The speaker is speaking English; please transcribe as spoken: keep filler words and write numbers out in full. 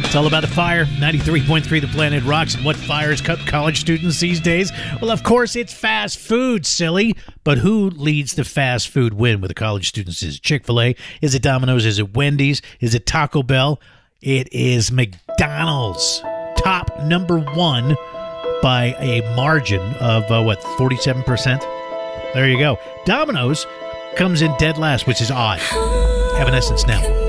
It's all about the fire. ninety-three point three The Planet Rocks. And what fires cut college students these days? Well, of course, it's fast food, silly. But who leads the fast food win with the college students? Is it Chick-fil-A? Is it Domino's? Is it Wendy's? Is it Taco Bell? It is McDonald's. Top number one by a margin of, uh, what, forty-seven percent? There you go. Domino's comes in dead last, which is odd. Evanescence now.